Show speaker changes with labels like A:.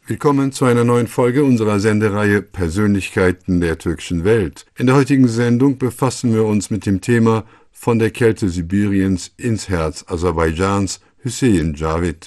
A: Willkommen zu einer neuen Folge unserer Sendereihe Persönlichkeiten der türkischen Welt. In der heutigen Sendung befassen wir uns mit dem Thema Von der Kälte Sibiriens ins Herz Aserbaidschans, Hüseyin Cavid.